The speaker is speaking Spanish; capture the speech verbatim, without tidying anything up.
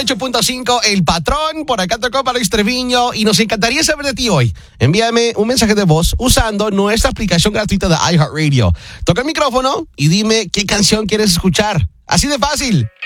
ocho punto cinco, El Patrón. Por acá tocó para Luis Treviño y nos encantaría saber de ti hoy. Envíame un mensaje de voz usando nuestra aplicación gratuita de iHeartRadio. Toca el micrófono y dime qué canción quieres escuchar. Así de fácil.